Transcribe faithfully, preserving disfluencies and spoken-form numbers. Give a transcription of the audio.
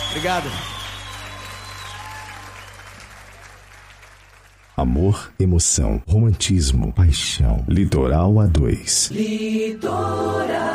Obrigado. Amor, emoção, romantismo, paixão. Litoral A dois. Litoral.